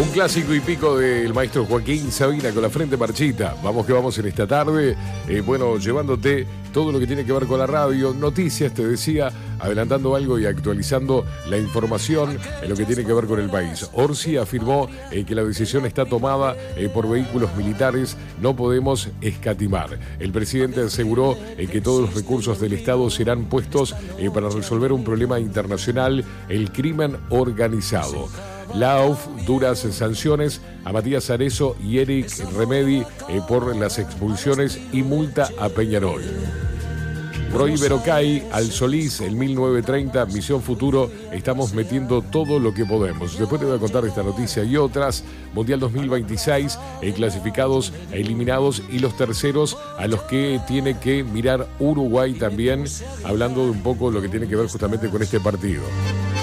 Un clásico y pico del maestro Joaquín Sabina con la frente marchita. Vamos que vamos en esta tarde, llevándote todo lo que tiene que ver con la radio, noticias, te decía, adelantando algo y actualizando la información en lo que tiene que ver con el país. Orsi afirmó que la decisión está tomada por vehículos militares, no podemos escatimar. El presidente aseguró que todos los recursos del Estado serán puestos para resolver un problema internacional, el crimen organizado. La AUF, duras sanciones a Matías Arezo y Eric Remedi por las expulsiones y multa a Peñarol. Roy Berocay, Al Solís, el 1930, Misión Futuro, estamos metiendo todo lo que podemos. Después te voy a contar esta noticia y otras. Mundial 2026, clasificados, eliminados y los terceros a los que tiene que mirar Uruguay también, hablando de un poco lo que tiene que ver justamente con este partido.